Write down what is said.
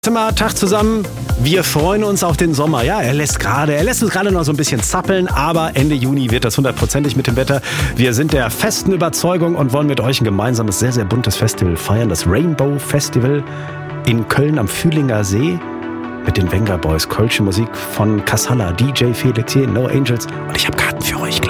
Tag zusammen. Wir freuen uns auf den Sommer. Ja, er lässt uns gerade noch so ein bisschen zappeln, aber Ende Juni wird das 100%ig mit dem Wetter. Wir sind der festen Überzeugung und wollen mit euch ein gemeinsames, sehr, sehr buntes Festival feiern. Das Rainbow Festival in Köln am Fühlinger See mit den Venga Boys. Kölsche Musik von Kassala, DJ Felix hier, No Angels. Und ich habe Karten für euch, klar.